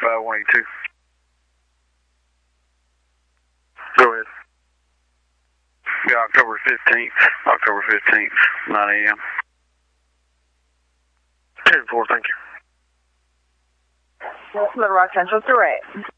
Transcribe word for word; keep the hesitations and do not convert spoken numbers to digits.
five one eight two. Go ahead. Yeah, October fifteenth. October fifteenth, nine A M ten four, thank you. Little Rock Central Direct.